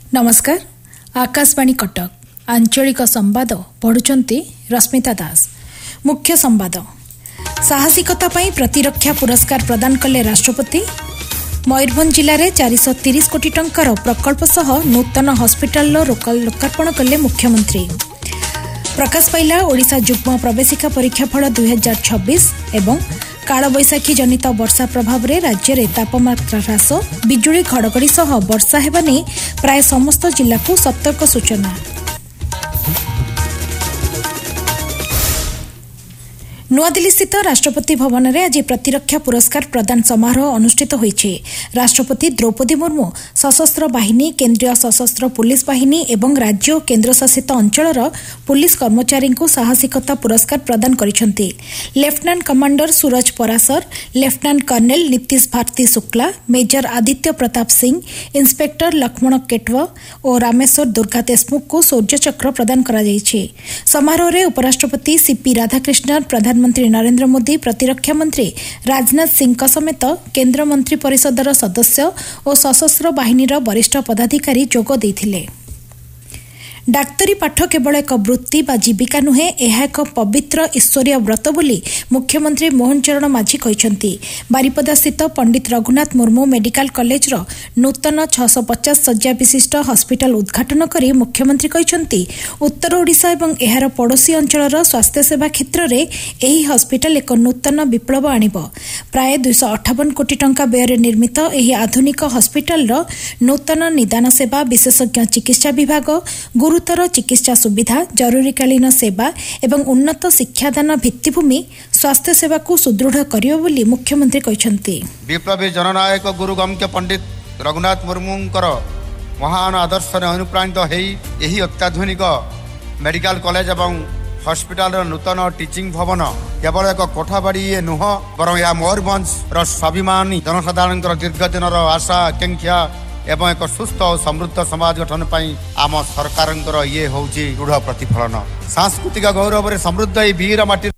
नमस्कार। आकाशवाणी कटक आंचलिक संवाद पढ़ुचंती रश्मिता दास। मुख्य संवाद। साहसिकता पई प्रतिरक्षा पुरस्कार प्रदान कले राष्ट्रपति। मयूरभंज जिले में 430 कोटी टंकार प्रकल्प सह नूतन हॉस्पिटल लोकार्पण कले मुख्यमंत्री। प्रकाश पाइला ओडिशा युग्म प्रवेशिका परीक्षाफल 2026 एवं कालबैशाखी जनित वर्षा प्रभाव में राज्य में तापमात्रा ह्रास, बिजुली घड़घड़ी सह वर्षा हेबा नै प्राय समस्त जिला को सतर्क सूचना। नुआदिल्ली स्थित राष्ट्रपति भवन में आज प्रतिरक्षा पुरस्कार प्रदान समारोह अनुष्ठित होइछे। राष्ट्रपति द्रौपदी मुर्मू सशस्त्र बाहिनी, केन्द्रीय सशस्त्र पुलिस बाहिनी एवं राज्य और केन्द्रशासित अंचलर पुलिस कर्मचारी को साहसिकता पुरस्कार प्रदान करिसेंती। लेफ्टिनेंट कमांडर सूरज Parashar, lieutenant kernel Nitish Bharti Shukla, major Aditya Pratap Singh, inspector Lakshman केटव और रामेश्वर दुर्गा देशमुख को शौर्य चक्र प्रदान करा जायछि। समारोह में उपराष्ट्रपति सीपी राधाकृष्णन, प्रधानमंत्री नरेंद्र मोदी, प्रतिरक्षा मंत्री राजनाथ सिंह समेत केंद्र मंत्री परिषदर सदस्य और सशस्त्र बाहिनीर वरिष्ठ पदाधिकारी जोग देइथिले। डाक्तरी पाठ केवल एक वृत्ति बा जीविका नुहे, यह एक पवित्र ईश्वरीय व्रत बोली मुख्यमंत्री मोहन चरण माझी कहते। बारिपदा स्थित पंडित रघुनाथ मुर्मू मेडिकल कॉलेज नूतन 650 शଯ୍या विशिष्ट हॉस्पिटल उद्घाटन करी मुख्यमंत्री कहते उत्तर ओडिशा एवं एहार पड़ोशी अंचलर स्वास्थ्य सेवा क्षेत्र में यही हॉस्पिटल एक नूतन विप्लव आनिब। प्राय 258 कोटी टंका व्यय निर्मित यह आधुनिक हॉस्पिटल नूतन निदान सेवा, विशेषज्ञ चिकित्सा विभाग, गुरुतर चिकित्सा सुविधा, जरूरीकालीन सेवा एवं उन्नत शिक्षादान भित्तिभूमि स्वास्थ्य सेवा को सुदृढ़ करियो बोली मुख्यमंत्री कहते। विप्लवी जननायक गुरुगम्य पंडित रघुनाथ मुर्मूंकर महान आदर्श अनुप्राणित यही अत्याधुनिक मेडिकल कॉलेज एवं हॉस्पिटल नूतन टीचिंग भवन केवल एक कोठाबाड़ी नुह बर यह मयूरभंज स्वाभिमानी जनसाधारण दीर्घ दिन आशा आकांक्षा एवं एक सुस्थ और समृद्ध समाज गठन पर आम सरकार ये हूँ दृढ़ प्रतिफलन। सांस्कृतिक गौरव में समृद्ध ये वीर माटी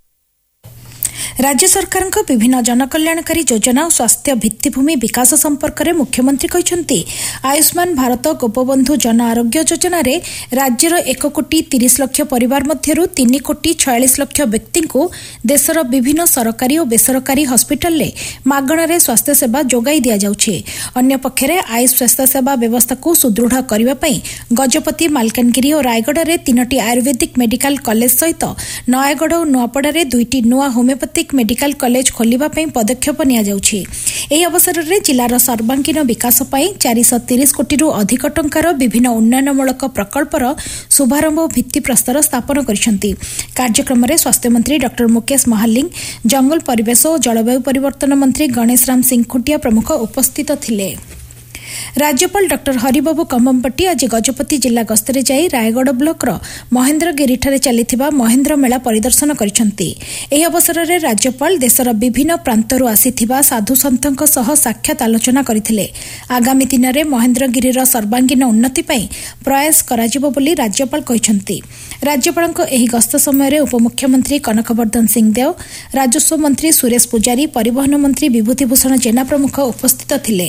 राज्य सरकार विभिन्न जनकल्याणकारी योजना और स्वास्थ्य भित्तिभूमि विकास संपर्क में मुख्यमंत्री कहते आयुष्मान भारत गोपबंधु जन आरोग्य योजना रे राज्यर 1 कोटी 30 लाख परिवार मध्यरु 3 कोटी 46 लाख व्यक्ति को देशर विभिन्न सरकारी और बेसरकारी हॉस्पिटल में मागणारे स्वास्थ्य सेवा जोगाई दिया जाउछे। अन्य पक्षरे आयुष स्वास्थ्य सेवा व्यवस्था को सुदृढ़ करने पर गजपति, मालकानगिरी और रायगढ़ में 3टी आयुर्वेदिक मेडिकल कॉलेज सहित नयागढ़ और नुआपड़ा 2टी नुआ होमियोपैथिक मेडिकल कॉलेज खोलिबा पई पदक्षेप निया जाउछि। एही अवसर में जिलार सर्वांगीन विकास पई 430 कोटी अधिक टंकार विभिन्न उन्नयनमूलक प्रकल्पर शुभारंभ और भित्ति प्रस्तर स्थापन करिसेंती। कार्यक्रम में स्वास्थ्य मंत्री डॉक्टर मुकेश महालिंग, जंगल परिवेश और जलवायु परिवर्तन मंत्री गणेश राम सिंहखुटिया प्रमुख उपस्थित थिले। राज्यपाल डॉक्टर हरिबाबू कम्बमपट्टी आज गजपति जिला गस्तरे जाई रायगढ़ ब्लॉक महेन्द्रगिरी ठारे चलिथिबा महेन्द्र मेला परिदर्शन करिसेंती। एही अवसर में राज्यपाल देशर विभिन्न प्रांतरू आसीथिबा साधु सन्थक सह साक्षात आलोचना करथिले। आगामी दिन में महेन्द्रगिरीर सर्वांगीन उन्नति पई प्रयास कराजिबो बोली राज्यपाल कहिसेंती। राज्यपालक एही गस्त समय उपमुख्यमंत्री कनकवर्धन सिंहदेव, राजस्व मंत्री सुरेश पुजारी, परिवहन मंत्री विभूतिभूषण जेना प्रमुख उपस्थित थिले।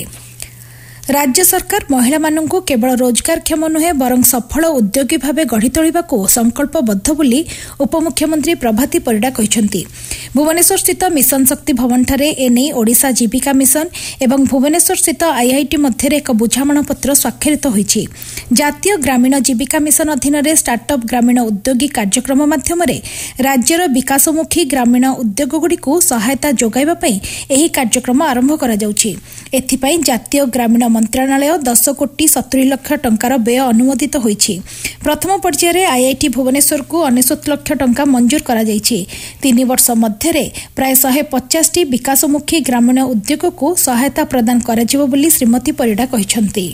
राज्य सरकार महिला मानू केवल रोजगारक्षम नुहे बरं सफल उद्योगी भाव गढ़ी तोलिबाकू संकल्पबद्ध बोली उपमुख्यमंत्री प्रभाती परिडा कहते। भुवनेश्वर स्थित मिशन शक्ति भवन ठारे एने ओडिशा जीविका मिशन एवं भुवनेश्वर स्थित आईआईटी मध्य एक बुझामण पत्र स्वाक्षरित होइछि। जातीय ग्रामीण जीविका मिशन अधीन में स्टार्टअप ग्रामीण उद्योगी कार्यक्रम माध्यम राज्यर विकासमुखी ग्रामीण उद्योगगुड़िक सहायता जोगाइबा पई एही कार्यक्रम आरंभ करा जाउछि। एथिपई जातीय ग्रामीण मंत्रालय 10 कोटी 70 लाख टंकार व्यय अनुमोदित होइछि। प्रथम पर्यायर आईआईटी भुवनेश्वर को 69 लाख टंका मंजूर करा जाइछि। 3 वर्ष मध्य प्राय 150टी विकासमुखी ग्रामीण उद्योग को सहायता प्रदान कराजिबो बोली श्रीमती परिडा कहिसेंती।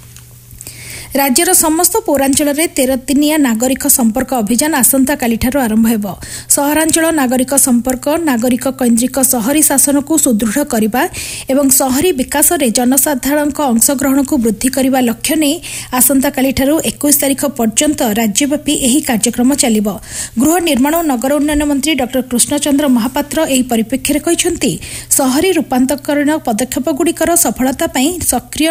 राज्यर समस्त पौरांचल में 13 दिनिया नागरिक संपर्क अभियान आसंता कालीठार आरंभ हेब। सहरांचल नागरिक संपर्क, नागरिक केन्द्रिक शहरी शासन को सुदृढ़ करने एवं शहरी विकास में जनसाधारण अंशग्रहण को वृद्धि करने लक्ष्य नहीं आसंता कालीठार 21 तारिख पर्यंत राज्यव्यापी यही कार्यक्रम चलिब। गृह निर्माण और नगर उन्नयन मंत्री डॉक्टर कृष्णचंद्र महापात्र एही परिप्रेक्षी कहते शहरी रूपांतरण पदक्षेपगुड़िकर सफलता सक्रिय